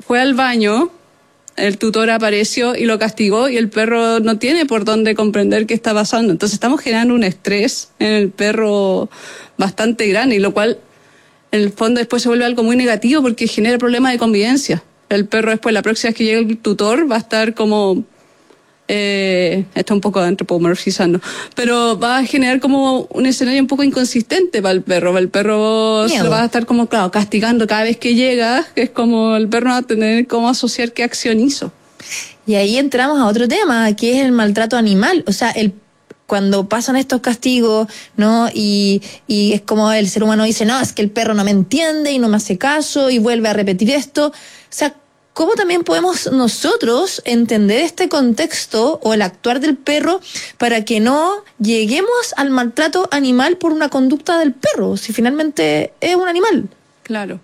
fue al baño, el tutor apareció y lo castigó y el perro no tiene por dónde comprender qué está pasando. Entonces estamos generando un estrés en el perro bastante grande, y lo cual en el fondo después se vuelve algo muy negativo porque genera problemas de convivencia. El perro después, la próxima vez que llegue el tutor, va a estar como... está un poco antropomorfizando, pero va a generar como un escenario un poco inconsistente para el perro. El perro se lo va a estar como, claro, castigando cada vez que llega, que es como el perro no va a tener cómo asociar qué acción hizo. Y ahí entramos a otro tema, que es el maltrato animal. O sea, cuando pasan estos castigos, ¿no? Y es como el ser humano dice, no, es que el perro no me entiende y no me hace caso y vuelve a repetir esto. O sea, ¿cómo también podemos nosotros entender este contexto o el actuar del perro para que no lleguemos al maltrato animal por una conducta del perro, si finalmente es un animal? Claro.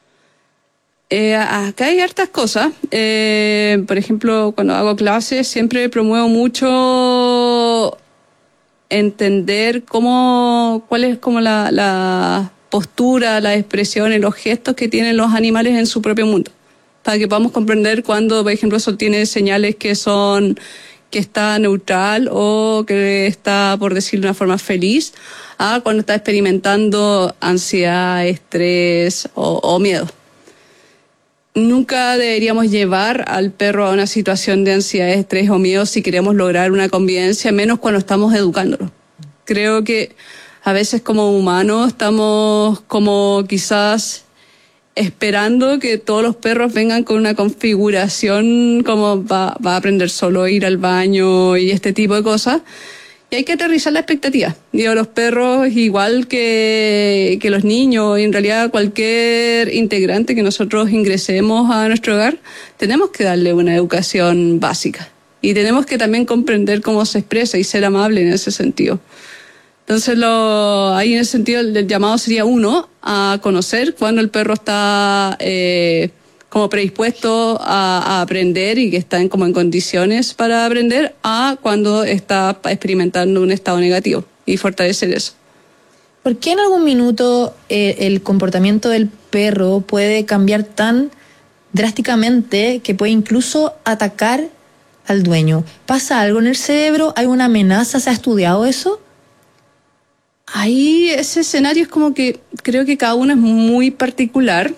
Acá hay hartas cosas. Por ejemplo, cuando hago clases siempre promuevo mucho entender cuál es como la postura, las expresiones, los gestos que tienen los animales en su propio mundo, para que podamos comprender cuando, por ejemplo, eso tiene señales que está neutral o que está, por decirlo de una forma, feliz, a cuando está experimentando ansiedad, estrés o miedo. Nunca deberíamos llevar al perro a una situación de ansiedad, estrés o miedo si queremos lograr una convivencia, menos cuando estamos educándolo. Creo que a veces como humanos estamos como quizás esperando que todos los perros vengan con una configuración como va a aprender solo a ir al baño y este tipo de cosas. Y hay que aterrizar la expectativa. Digo, los perros, igual que los niños, y en realidad cualquier integrante que nosotros ingresemos a nuestro hogar, tenemos que darle una educación básica. Y tenemos que también comprender cómo se expresa y ser amable en ese sentido. Entonces, ahí en ese sentido el llamado sería a conocer cuando el perro está como predispuesto a aprender y que está en condiciones para aprender, a cuando está experimentando un estado negativo, y fortalecer eso. ¿Por qué en algún minuto el comportamiento del perro puede cambiar tan drásticamente que puede incluso atacar al dueño? ¿Pasa algo en el cerebro? ¿Hay una amenaza? ¿Se ha estudiado eso? Ahí ese escenario es como que creo que cada uno es muy particular.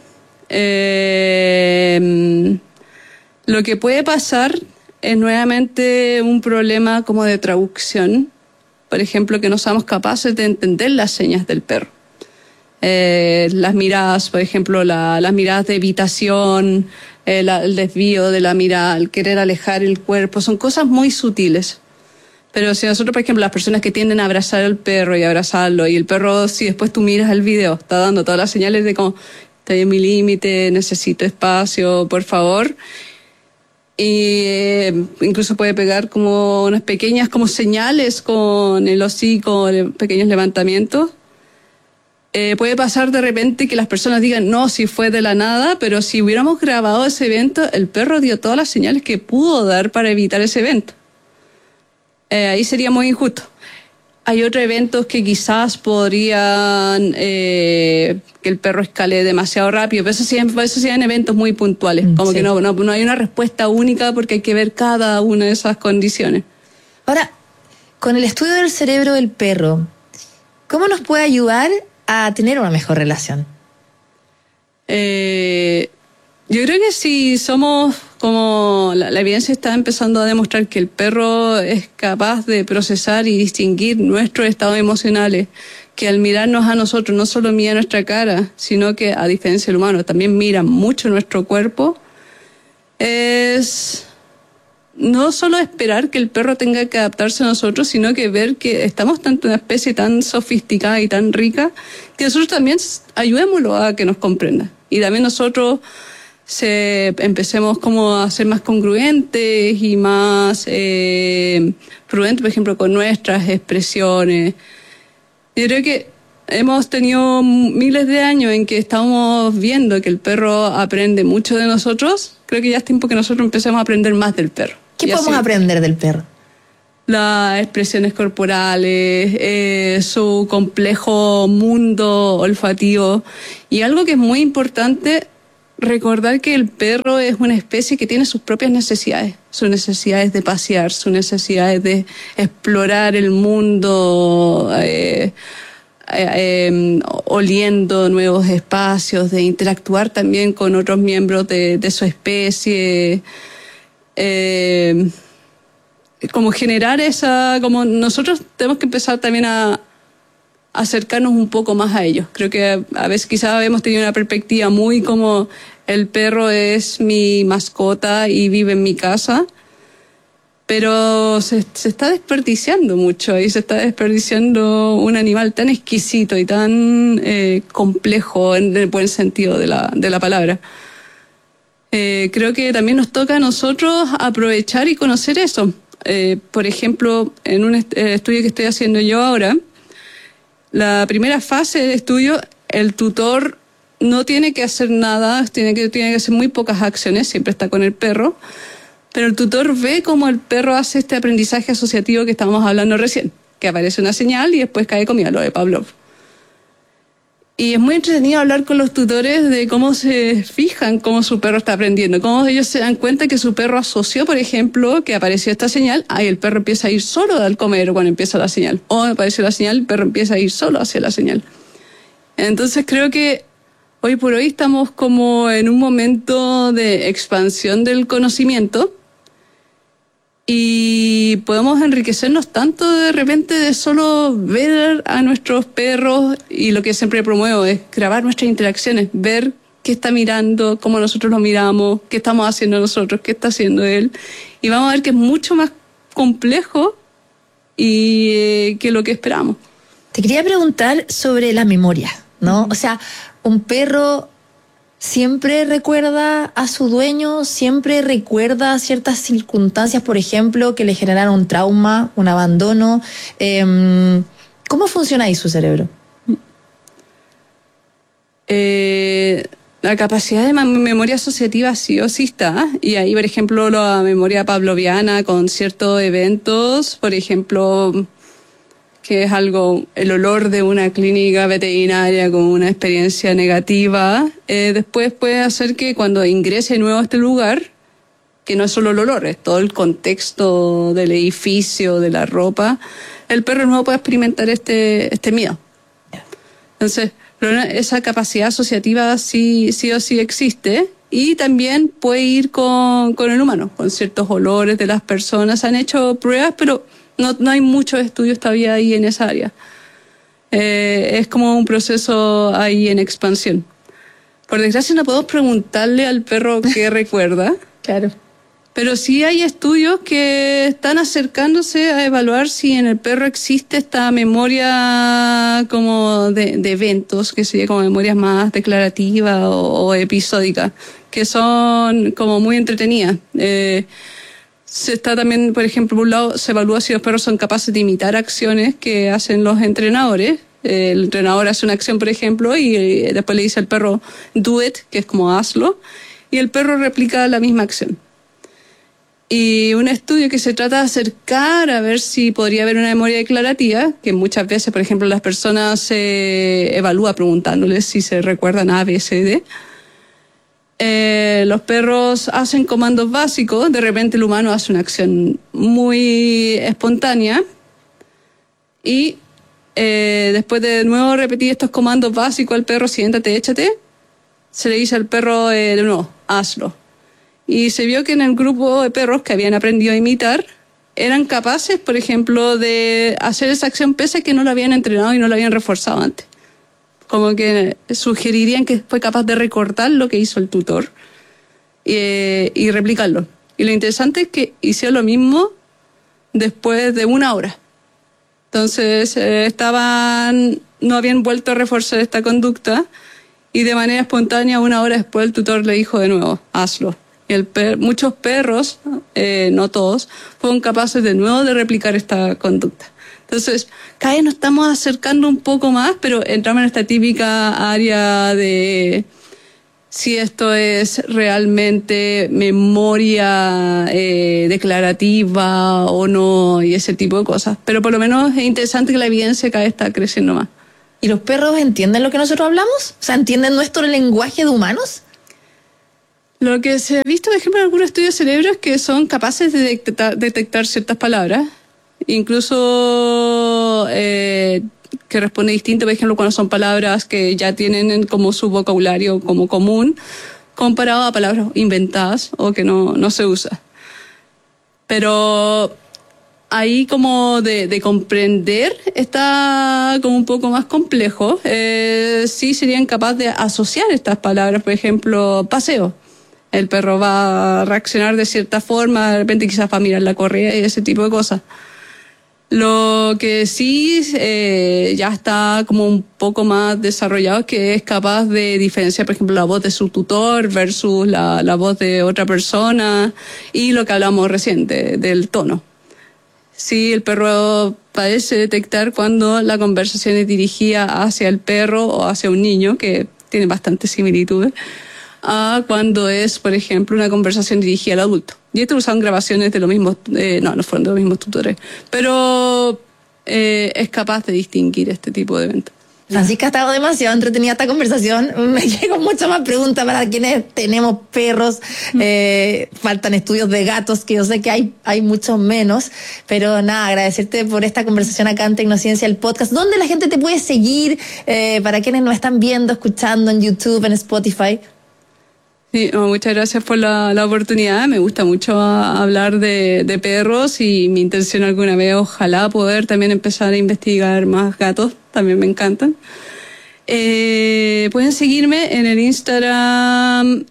Lo que puede pasar es nuevamente un problema como de traducción. Por ejemplo, que no somos capaces de entender las señas del perro. Las miradas, por ejemplo, las miradas de evitación, el desvío de la mirada, el querer alejar el cuerpo, son cosas muy sutiles. Pero si nosotros, por ejemplo, las personas que tienden a abrazar al perro y abrazarlo, y el perro, si después tú miras el video, está dando todas las señales de como, estoy en mi límite, necesito espacio, por favor. Y incluso puede pegar como unas pequeñas como señales con el hocico, pequeños levantamientos. Puede pasar de repente que las personas digan, no, si fue de la nada, pero si hubiéramos grabado ese evento, el perro dio todas las señales que pudo dar para evitar ese evento. Ahí sería muy injusto. Hay otros eventos que quizás podrían que el perro escale demasiado rápido, pero eso serían eventos muy puntuales, como sí. Que no hay una respuesta única porque hay que ver cada una de esas condiciones. Ahora, con el estudio del cerebro del perro, ¿cómo nos puede ayudar a tener una mejor relación? Yo creo que si somos como la evidencia está empezando a demostrar que el perro es capaz de procesar y distinguir nuestros estados emocionales, que al mirarnos a nosotros no solo mira nuestra cara, sino que a diferencia del humano también mira mucho nuestro cuerpo, es no solo esperar que el perro tenga que adaptarse a nosotros, sino que ver que estamos tanto una especie tan sofisticada y tan rica que nosotros también ayudémoslo a que nos comprenda. Y también nosotros empecemos como a ser más congruentes y más prudentes, por ejemplo, con nuestras expresiones. Yo creo que hemos tenido miles de años en que estamos viendo que el perro aprende mucho de nosotros. Creo que ya es tiempo que nosotros empecemos a aprender más del perro. ¿Qué podemos aprender del perro? Las expresiones corporales, su complejo mundo olfativo. Y algo que es muy importante, recordar que el perro es una especie que tiene sus propias necesidades, sus necesidades de pasear, sus necesidades de explorar el mundo, oliendo nuevos espacios, de interactuar también con otros miembros de su especie, como generar como nosotros tenemos que empezar también a acercarnos un poco más a ellos. Creo que a veces quizás hemos tenido una perspectiva muy como el perro es mi mascota y vive en mi casa, pero se está desperdiciando mucho y se está desperdiciando un animal tan exquisito y tan complejo en el buen sentido de la palabra. Creo que también nos toca a nosotros aprovechar y conocer eso. Por ejemplo, en un estudio que estoy haciendo yo ahora, la primera fase del estudio, el tutor no tiene que hacer nada, tiene que hacer muy pocas acciones, siempre está con el perro, pero el tutor ve cómo el perro hace este aprendizaje asociativo que estábamos hablando recién, que aparece una señal y después cae comida, lo de Pavlov. Y es muy entretenido hablar con los tutores de cómo se fijan cómo su perro está aprendiendo, cómo ellos se dan cuenta que su perro asoció, por ejemplo, que apareció esta señal, y el perro empieza a ir solo al comer cuando empieza la señal. O aparece la señal, el perro empieza a ir solo hacia la señal. Entonces creo que hoy por hoy estamos como en un momento de expansión del conocimiento y podemos enriquecernos tanto de repente de solo ver a nuestros perros, y lo que siempre promuevo es grabar nuestras interacciones, ver qué está mirando, cómo nosotros lo miramos, qué estamos haciendo nosotros, qué está haciendo él, y vamos a ver que es mucho más complejo que lo que esperamos. Te quería preguntar sobre la memoria, ¿no? O sea, un perro siempre recuerda a su dueño, siempre recuerda ciertas circunstancias, por ejemplo, que le generaron un trauma, un abandono. ¿Cómo funciona ahí su cerebro? La capacidad de memoria asociativa sí o sí está, y ahí, por ejemplo, la memoria pavloviana con ciertos eventos, por ejemplo, que es el olor de una clínica veterinaria con una experiencia negativa, después puede hacer que cuando ingrese de nuevo a este lugar, que no es solo el olor, es todo el contexto del edificio, de la ropa, el perro nuevo puede experimentar este miedo. Entonces, esa capacidad asociativa sí o sí existe, y también puede ir con el humano, con ciertos olores de las personas. Han hecho pruebas, pero no hay muchos estudios todavía ahí en esa área. Es como un proceso ahí en expansión. Por desgracia no podemos preguntarle al perro qué recuerda. Claro. Pero sí hay estudios que están acercándose a evaluar si en el perro existe esta memoria como de eventos, que sería como memorias más declarativas o episódicas, que son como muy entretenidas. Se está también, por ejemplo, por un lado se evalúa si los perros son capaces de imitar acciones que hacen los entrenadores. El entrenador hace una acción, por ejemplo, y después le dice al perro do it, que es como hazlo, y el perro replica la misma acción. Y un estudio que se trata de acercar a ver si podría haber una memoria declarativa, que muchas veces, por ejemplo, las personas se evalúa preguntándoles si se recuerdan A, B, C, D. Los perros hacen comandos básicos, de repente el humano hace una acción muy espontánea y después de nuevo repetir estos comandos básicos al perro, siéntate, échate, se le dice al perro de nuevo, hazlo. Y se vio que en el grupo de perros que habían aprendido a imitar eran capaces, por ejemplo, de hacer esa acción pese a que no lo habían entrenado y no lo habían reforzado antes. Como que sugerirían que fue capaz de recordar lo que hizo el tutor y replicarlo. Y lo interesante es que hicieron lo mismo después de 1 hora. Entonces no habían vuelto a reforzar esta conducta, y de manera espontánea 1 hora después el tutor le dijo de nuevo, hazlo. Y muchos perros, no todos, fueron capaces de nuevo de replicar esta conducta. Entonces, cada vez nos estamos acercando un poco más, pero entramos en esta típica área de si esto es realmente memoria declarativa o no, y ese tipo de cosas. Pero por lo menos es interesante que la evidencia cada vez está creciendo más. ¿Y los perros entienden lo que nosotros hablamos? O sea, ¿entienden nuestro lenguaje de humanos? Lo que se ha visto, por ejemplo, en algunos estudios de cerebro es que son capaces de detectar ciertas palabras, incluso que responde distinto, por ejemplo, cuando son palabras que ya tienen como su vocabulario como común, comparado a palabras inventadas o que no se usa. Pero ahí como de comprender está como un poco más complejo. Sí serían capaces de asociar estas palabras, por ejemplo, paseo. El perro va a reaccionar de cierta forma, de repente quizás va a mirar la correa y ese tipo de cosas. Lo que sí ya está como un poco más desarrollado es que es capaz de diferenciar, por ejemplo, la voz de su tutor versus la voz de otra persona y lo que hablamos recién del tono. Sí, el perro parece detectar cuando la conversación es dirigida hacia el perro o hacia un niño, que tiene bastantes similitudes, a cuando es, por ejemplo, una conversación dirigida al adulto. Y esto usaron grabaciones de los mismos, no fueron de los mismos tutores, pero es capaz de distinguir este tipo de eventos. Francisca, ha estado demasiado entretenida esta conversación. Me llegan muchas más preguntas para quienes tenemos perros. Faltan estudios de gatos, que yo sé que hay muchos menos. Pero nada, agradecerte por esta conversación acá en Tecnociencia, el podcast. ¿Dónde la gente te puede seguir? Para quienes nos están viendo, escuchando en YouTube, en Spotify. Sí, muchas gracias por la oportunidad. Me gusta mucho hablar de perros y mi intención alguna vez, ojalá, poder también empezar a investigar más gatos. También me encantan. Pueden seguirme en el Instagram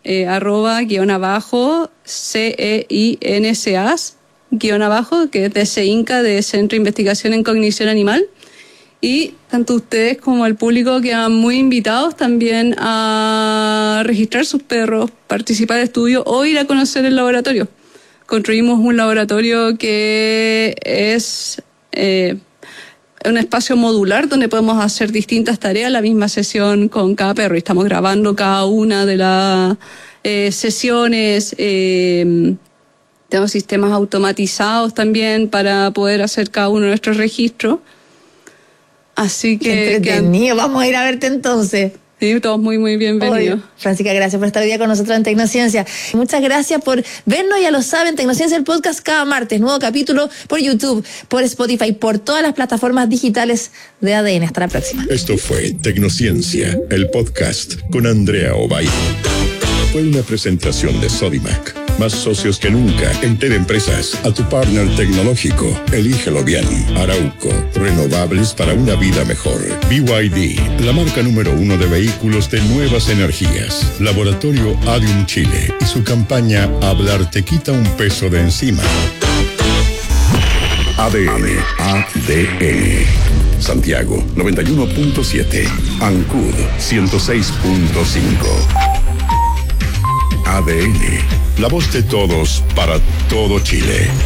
@_CEINSAS _ que es de CEINCA, de Centro de Investigación en Cognición Animal. Y tanto ustedes como el público quedan muy invitados también a registrar sus perros, participar del estudio o ir a conocer el laboratorio. Construimos un laboratorio que es un espacio modular donde podemos hacer distintas tareas, la misma sesión con cada perro. Y estamos grabando cada una de las sesiones. Tenemos sistemas automatizados también para poder hacer cada uno de nuestros registros. Así que... Entretenido, vamos a ir a verte entonces. Sí, todos muy, muy bienvenidos. Francisca, gracias por estar hoy día con nosotros en Tecnociencia. Muchas gracias por vernos, ya lo saben, Tecnociencia, el podcast cada martes, nuevo capítulo por YouTube, por Spotify, por todas las plataformas digitales de ADN. Hasta la próxima. Esto fue Tecnociencia, el podcast con Andrea Ovalle. Fue una presentación de Sodimac. Más socios que nunca en Empresas. A tu partner tecnológico. Elígelo bien. Arauco. Renovables para una vida mejor. BYD. La marca número 1 de vehículos de nuevas energías. Laboratorio Adium Chile. Y su campaña Hablar te quita un peso de encima. ADN. Santiago 91.7. Ancud 106.5. ADN. La voz de todos para todo Chile.